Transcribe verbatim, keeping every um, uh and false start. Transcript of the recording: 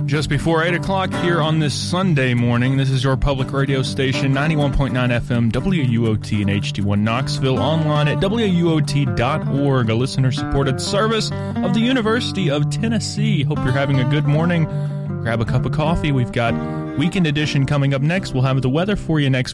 Just before eight o'clock here on this Sunday morning, this is your public radio station, ninety-one point nine F M, W U O T in H D one Knoxville, online at W U O T dot org, a listener-supported service of the University of Tennessee. Hope you're having a good morning. Grab a cup of coffee. We've got Weekend Edition coming up next. We'll have the weather for you next